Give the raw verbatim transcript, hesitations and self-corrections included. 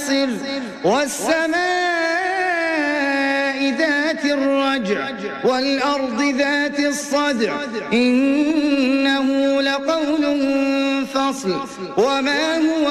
ياسر والسماء ذات الرجع والأرض ذات الصدع إنه لقول فصل وما هو